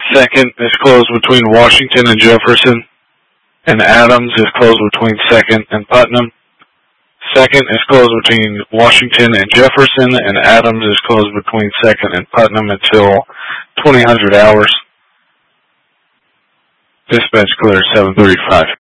Second is closed between Washington and Jefferson, and Adams is closed between 2nd and Putnam. Second is closed between Washington and Jefferson, and Adams is closed between 2nd and Putnam until 2000 hours. Dispatch clear 735.